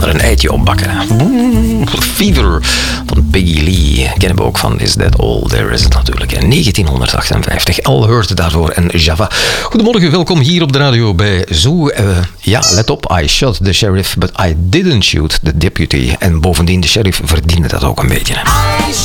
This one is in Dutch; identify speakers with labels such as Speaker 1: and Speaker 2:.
Speaker 1: er een eitje op bakken. Fever van Peggy Lee. Kennen we ook van Is That All There Is natuurlijk. In 1958. Al hoort daarvoor en Java. Goedemorgen, welkom hier op de radio bij Zoo. Let op. I shot the sheriff, but I didn't shoot the deputy. En bovendien, de sheriff verdiende dat ook een beetje.